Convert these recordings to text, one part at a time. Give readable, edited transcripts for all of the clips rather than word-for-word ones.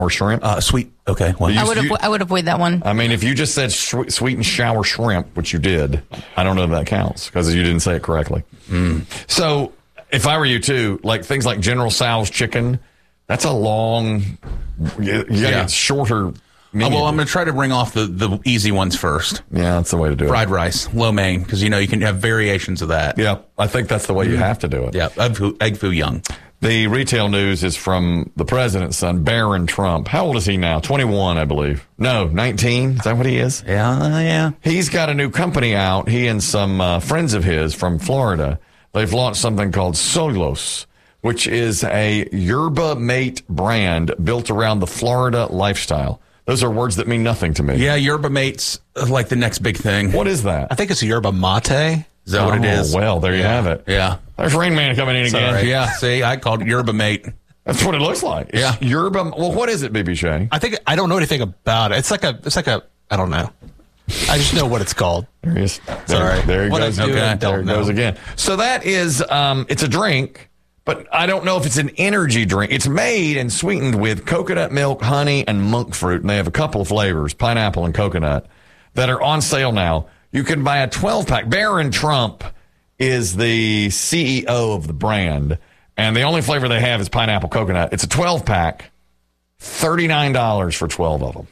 or shrimp. Sweet. Okay. Well, I would avoid that one. I mean, if you just said sweet and sour shrimp, which you did, I don't know if that counts because you didn't say it correctly. So if I were you too, like things like General Tso's chicken, that's a long, you got shorter menu. Well, I'm going to try to bring off the easy ones first. Yeah, that's the way to do it. Fried rice, lo mein, because, you can have variations of that. Yeah, I think that's the way you have to do it. Yeah, egg foo young. The retail news is from the president's son, Barron Trump. How old is he now? 21, I believe. No, 19. Is that what he is? Yeah. He's got a new company out. He and some friends of his from Florida, they've launched something called Solos, which is a yerba mate brand built around the Florida lifestyle. Those are words that mean nothing to me. Yeah, yerba mate's like the next big thing. What is that? I think it's yerba mate. Is that what it is? Well, there you have it. Yeah. There's Rain Man coming in again. Sorry. Yeah, see, I called it yerba mate. That's what it looks like. Yeah. Yerba. Well, what is it, BB Shay? I don't know anything about it. It's like a I don't know. I just know what it's called. There he is. Sorry. There he goes. Okay. There it goes again. So that is, it's a drink, but I don't know if it's an energy drink. It's made and sweetened with coconut milk, honey, and monk fruit. And they have a couple of flavors, pineapple and coconut, that are on sale now. You can buy a 12-pack. Barron Trump is the CEO of the brand, and the only flavor they have is pineapple coconut. It's a 12-pack, $39 for 12 of them.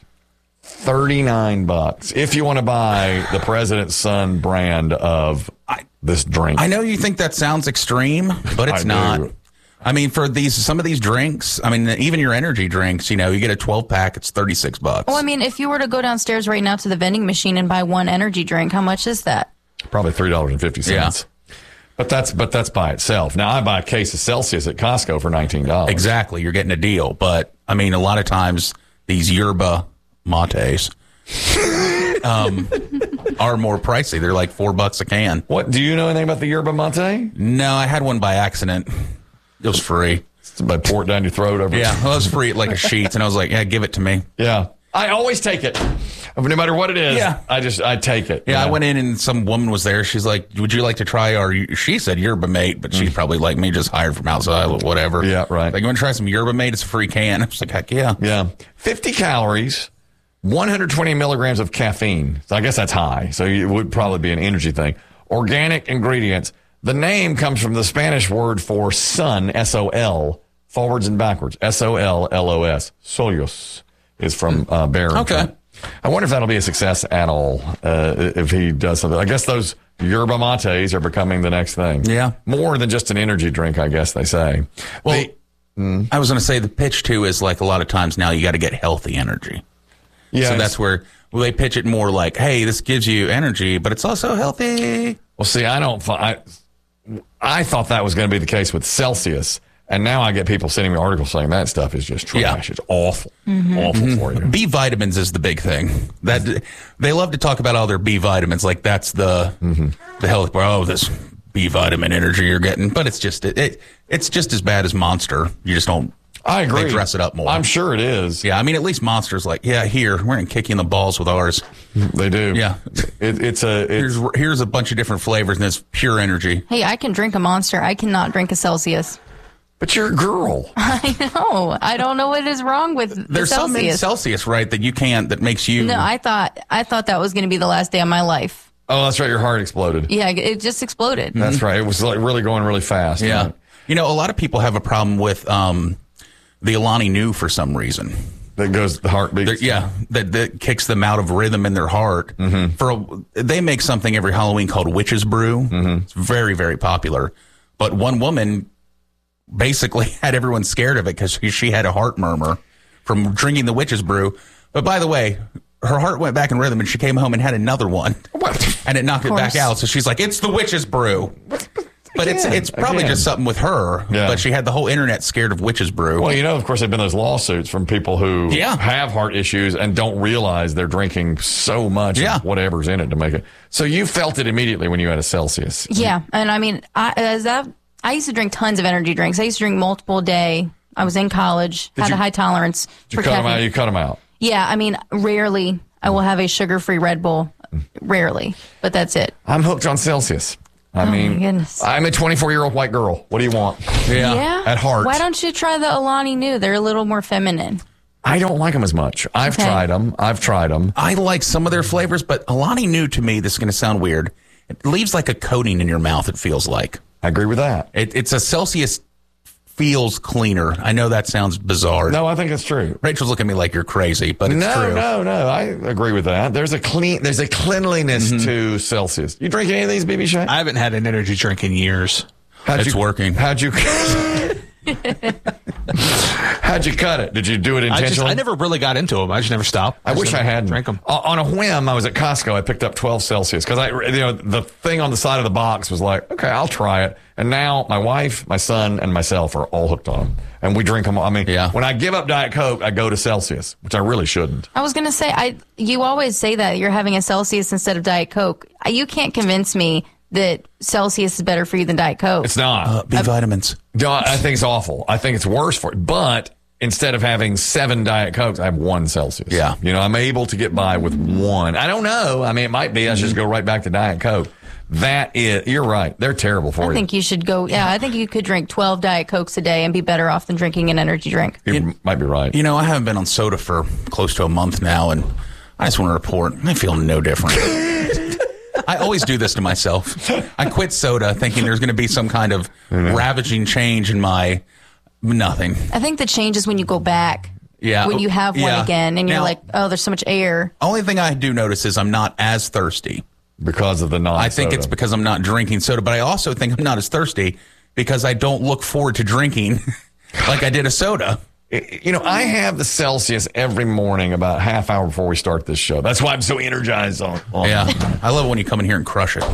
$39 if you want to buy the president's son brand of this drink. I know you think that sounds extreme, but it's not. I mean, for some of these drinks, I mean, even your energy drinks, you get a 12-pack, it's $36. Well, I mean, if you were to go downstairs right now to the vending machine and buy one energy drink, how much is that? Probably $3.50. Yeah. But that's by itself. Now, I buy a case of Celsius at Costco for $19. Exactly. You're getting a deal. But, I mean, a lot of times these yerba mates are more pricey. They're like $4 a can. What? Do you know anything about the yerba mate? No, I had one by accident. It was free. Somebody pour it down your throat over. Yeah, well, it was free at like a sheet, and I was like, yeah, give it to me. Yeah. I always take it. No matter what it is, Yeah. I take it. Yeah, I went in and some woman was there. She's like, would you like to try she said yerba mate, but she's probably like me, just hired from outside or whatever. Yeah, right. Like, you want to try some yerba mate? It's a free can. I was like, heck yeah. Yeah. 50 calories, 120 milligrams of caffeine. So I guess that's high. So it would probably be an energy thing. Organic ingredients. The name comes from the Spanish word for sun, S-O-L, forwards and backwards, S-O-L-L-O-S. Solos is from Barron. Okay. I wonder if that'll be a success at all if he does something. I guess those yerba mates are becoming the next thing. Yeah. More than just an energy drink, I guess they say. Well, I was going to say the pitch, too, is like a lot of times now you got to get healthy energy. Yeah, so that's where they pitch it more like, hey, this gives you energy, but it's also healthy. Well, see, I thought that was going to be the case with Celsius, and now I get people sending me articles saying that stuff is just trash. Yeah. It's awful, awful for you. B vitamins is the big thing. That they love to talk about all their B vitamins, like that's the health. Oh, this B vitamin energy you're getting, but it's just it's just as bad as Monster. You just don't. I agree. They dress it up more. I'm sure it is. Yeah, I mean, at least Monster's like, yeah, here we're gonna kick you in the balls with ours. They do. Yeah, here's a bunch of different flavors, and it's pure energy. Hey, I can drink a Monster. I cannot drink a Celsius. But you're a girl. I know. I don't know what is wrong with There's the some in Celsius. Celsius, right, that you can't. That makes you. No, I thought that was going to be the last day of my life. Oh, that's right. Your heart exploded. Yeah, it just exploded. That's right. It was like really going really fast. Yeah. Right? A lot of people have a problem with the Alani Nu for some reason. That goes the heartbeat. Yeah, that kicks them out of rhythm in their heart. They make something every Halloween called Witch's Brew. It's very, very popular. But one woman basically had everyone scared of it because she had a heart murmur from drinking the Witch's Brew. But by the way, her heart went back in rhythm and she came home and had another one. And it knocked it back out. So she's like, it's the Witch's Brew. But it's probably just something with her. Yeah. But she had the whole internet scared of Witch's Brew. Well, of course, there have been those lawsuits from people who have heart issues and don't realize they're drinking so much of whatever's in it to make it. So you felt it immediately when you had a Celsius. Yeah. And I mean, I used to drink tons of energy drinks. I used to drink multiple a day. I was in college, had a high tolerance for caffeine. You cut them out? Yeah. I mean, rarely I will have a sugar-free Red Bull. Rarely. But that's it. I'm hooked on Celsius. I mean, my goodness. I'm a 24-year-old white girl. What do you want? Yeah. At heart. Why don't you try the Alani Nu? They're a little more feminine. I don't like them as much. I've tried them. I like some of their flavors, but Alani Nu, to me, this is going to sound weird. It leaves like a coating in your mouth, it feels like. I agree with that. It's a Celsius feels cleaner. I know that sounds bizarre. No, I think it's true. Rachel's looking at me like you're crazy, but it's true. No. I agree with that. There's a cleanliness to Celsius. You drink any of these, BB Shay? I haven't had an energy drink in years. It's working. How'd you cut it? Did you do it intentionally? I never really got into them. I just never stopped. I wish I hadn't. Drank them. On a whim, I was at Costco. I picked up 12 Celsius because the thing on the side of the box was like, okay, I'll try it. And now my wife, my son, and myself are all hooked on them. And we drink them. I mean, when I give up Diet Coke, I go to Celsius, which I really shouldn't. I was going to say, you always say that you're having a Celsius instead of Diet Coke. You can't convince me that Celsius is better for you than Diet Coke. It's not. B vitamins. No, I think it's awful. I think it's worse for it. But instead of having 7 Diet Cokes, I have 1 Celsius. Yeah. I'm able to get by with 1. I don't know. I mean, it might be. I should just go right back to Diet Coke. You're right. They're terrible for you. I think you should go. Yeah, I think you could drink 12 Diet Cokes a day and be better off than drinking an energy drink. You might be right. I haven't been on soda for close to a month now, and I just want to report, I feel no different. I always do this to myself. I quit soda thinking there's going to be some kind of ravaging change in my nothing. I think the change is when you go back. Yeah. When you have one again and you're like, oh, there's so much air. Only thing I do notice is I'm not as thirsty. Because of the non-soda. I think it's because I'm not drinking soda, but I also think I'm not as thirsty because I don't look forward to drinking like I did a soda. I have the Celsius every morning about a half hour before we start this show. That's why I'm so energized on I love it when you come in here and crush it.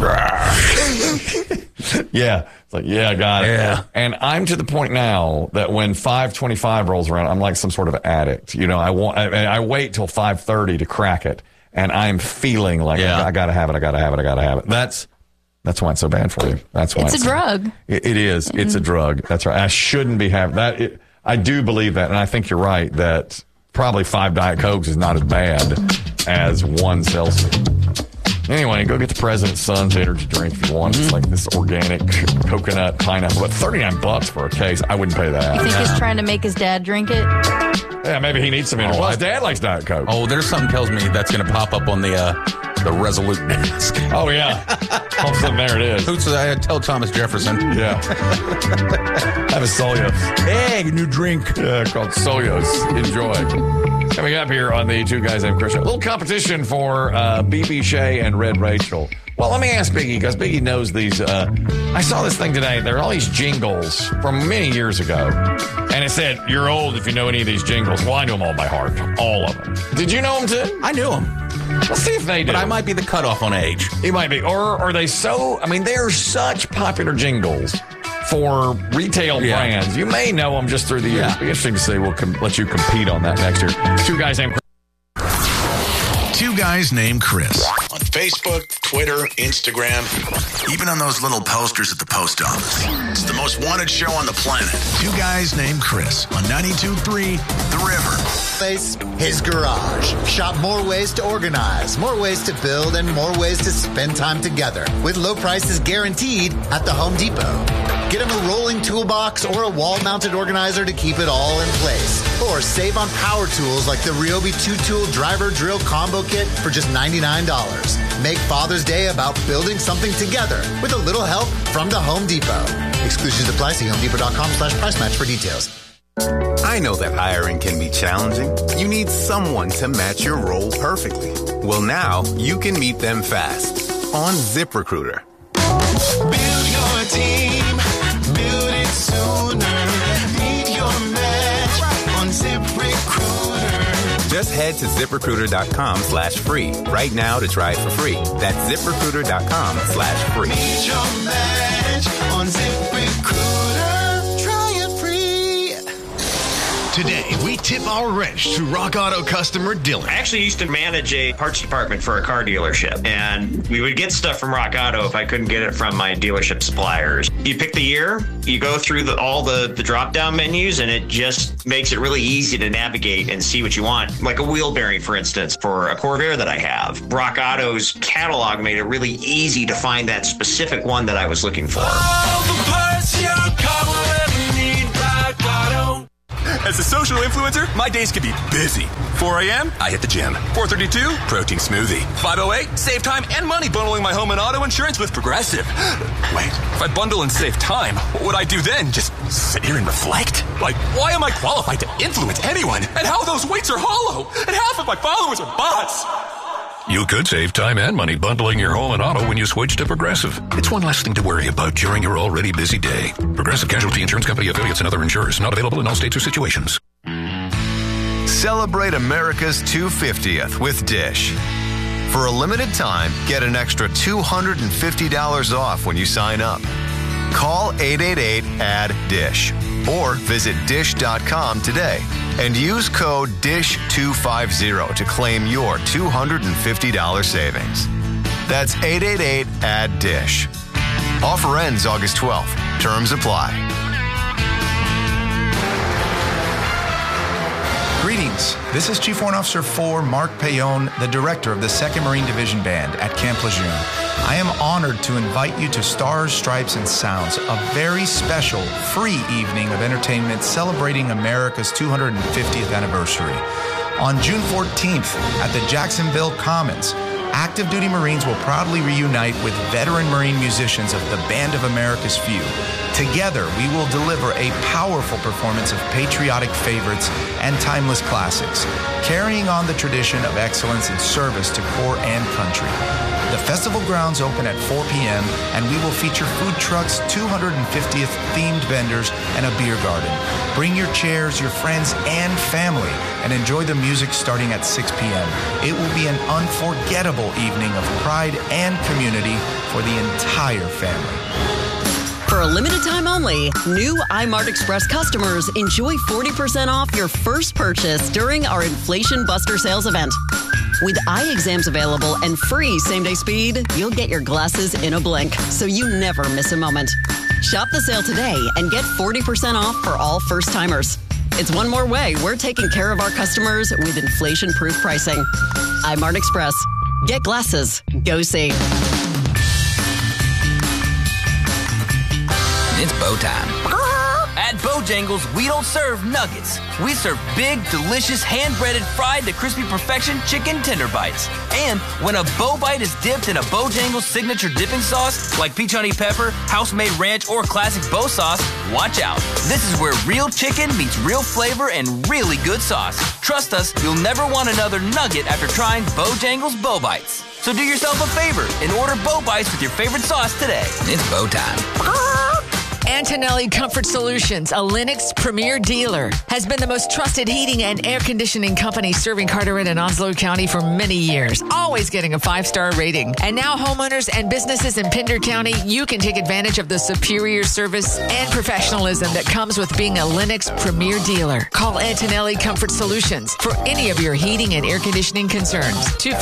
Yeah. It's like, I got it. Yeah. And I'm to the point now that when 5:25 rolls around, I'm like some sort of addict. I wait till 5:30 to crack it. And I'm feeling like I gotta have it. That's why it's so bad for you. That's why it's a drug. It is. Mm-hmm. It's a drug. That's right. I shouldn't be having that. I do believe that, and I think you're right that probably 5 Diet Cokes is not as bad as 1 Celsius. Anyway, go get the President's Son's energy drink if you want. It's like this organic coconut pineapple, but $39 for a case. I wouldn't pay that. You think he's trying to make his dad drink it? Yeah, maybe he needs some energy. Well, his dad likes Diet Coke. Oh, there's something tells me that's going to pop up on the Resolute desk. Oh, yeah. All of a sudden, there it is. I tell Thomas Jefferson. Yeah. Have a Soyos. Hey, new drink. Yeah, called Soyos. Enjoy. Coming up here on the Two Guys Named Chris show. A little competition for BB Shay and Red Rachel. Well, let me ask Biggie, because Biggie knows these. I saw this thing today. There are all these jingles from many years ago. And it said, you're old if you know any of these jingles. Well, I know them all by heart. All of them. Did you know them, too? I knew them. Let's see if they do. But I might be the cutoff on age. It might be. Or are they they're such popular jingles for retail brands. You may know them just through the years. It'll be interesting to see. We'll let you compete on that next year. Two Guys Named Chris. Two Guys Named Chris. On Facebook, Twitter, Instagram, even on those little posters at the post office. It's the most wanted show on the planet. Two Guys Named Chris on 92.3 The River. Place, his garage. Shop more ways to organize, more ways to build, and more ways to spend time together. With low prices guaranteed at the Home Depot. Get him a rolling toolbox or a wall-mounted organizer to keep it all in place. Or save on power tools like the Ryobi 2-tool driver drill combo kit for just $99. Make Father's Day about building something together with a little help from the Home Depot. Exclusions apply. See HomeDepot.com/price match for details. I know that hiring can be challenging. You need someone to match your role perfectly. Well, now you can meet them fast on ZipRecruiter. Build your team, build it sooner. Meet your match on ZipRecruiter. Just head to ZipRecruiter.com/free right now to try it for free. That's ZipRecruiter.com/free. Meet your match on ZipRecruiter. Try it free. Today, we tip our wrench to Rock Auto customer Dylan. I actually used to manage a parts department for a car dealership, and we would get stuff from Rock Auto if I couldn't get it from my dealership suppliers. You pick the year, you go through all the drop-down menus, and it just makes it really easy to navigate and see what you want. Like a wheel bearing, for instance, for a Corvair that I have. Rock Auto's catalog made it really easy to find that specific one that I was looking for. All the parts your car will ever need, Rock Auto. As a social influencer, my days can be busy. 4 a.m., I hit the gym. 4:32, protein smoothie. 5:08, save time and money bundling my home and auto insurance with Progressive. Wait, if I bundle and save time, what would I do then? Just sit here and reflect? Like, why am I qualified to influence anyone? And how those weights are hollow? And half of my followers are bots? You could save time and money bundling your home and auto when you switch to Progressive. It's one less thing to worry about during your already busy day. Progressive Casualty Insurance Company affiliates and other insurers. Not available in all states or situations. Celebrate America's 250th with Dish. For a limited time, get an extra $250 off when you sign up. Call 888-ADD-DISH or visit dish.com today and use code DISH250 to claim your $250 savings. That's 888-ADD-DISH. Offer ends August 12th. Terms apply. Greetings. This is Chief Warrant Officer 4 Mark Payon, the director of the 2nd Marine Division Band at Camp Lejeune. I am honored to invite you to Stars, Stripes, and Sounds, a very special, free evening of entertainment celebrating America's 250th anniversary. On June 14th at the Jacksonville Commons, active duty Marines will proudly reunite with veteran Marine musicians of the Band of America's Few. Together, we will deliver a powerful performance of patriotic favorites and timeless classics, carrying on the tradition of excellence and service to corps and country. The festival grounds open at 4 p.m., and we will feature food trucks, 250th themed vendors, and a beer garden. Bring your chairs, your friends, and family, and enjoy the music starting at 6 p.m. It will be an unforgettable evening of pride and community for the entire family. For a limited time only, new iMart Express customers enjoy 40% off your first purchase during our Inflation Buster sales event. With eye exams available and free same-day speed, you'll get your glasses in a blink, so you never miss a moment. Shop the sale today and get 40% off for all first-timers. It's one more way we're taking care of our customers with inflation-proof pricing. iMart Express. Get glasses. Go see. It's bow time. At Bojangles, we don't serve nuggets. We serve big, delicious, hand-breaded, fried to crispy perfection chicken tender bites. And when a bow bite is dipped in a Bojangles signature dipping sauce, like peach honey pepper, house-made ranch, or classic bow sauce, watch out. This is where real chicken meets real flavor and really good sauce. Trust us, you'll never want another nugget after trying Bojangles Bow Bites. So do yourself a favor and order Bow Bites with your favorite sauce today. It's bow time. Antonelli Comfort Solutions, a Lennox premier dealer, has been the most trusted heating and air conditioning company serving Carteret and Onslow County for many years, always getting a 5-star rating. And now homeowners and businesses in Pender County, you can take advantage of the superior service and professionalism that comes with being a Lennox premier dealer. Call Antonelli Comfort Solutions for any of your heating and air conditioning concerns.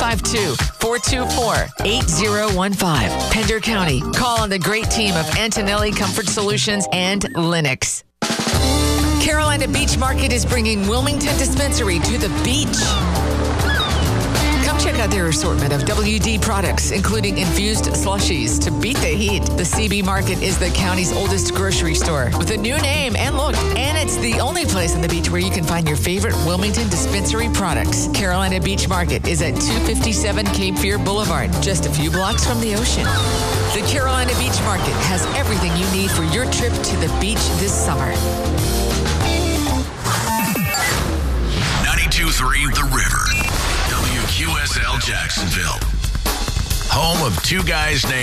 252-424-8015. Pender County. Call on the great team of Antonelli Comfort Solutions and Lennox. Carolina Beach Market is bringing Wilmington Dispensary to the beach. Come check out their assortment of WD products, including infused slushies to beat the heat. The CB Market is the county's oldest grocery store with a new name and look. And it's the only place on the beach where you can find your favorite Wilmington Dispensary products. Carolina Beach Market is at 257 Cape Fear Boulevard, just a few blocks from the ocean. The Carolina Beach Market has everything you need for your trip to the beach this summer. 92.3 The River. WQSL Jacksonville. Home of two guys named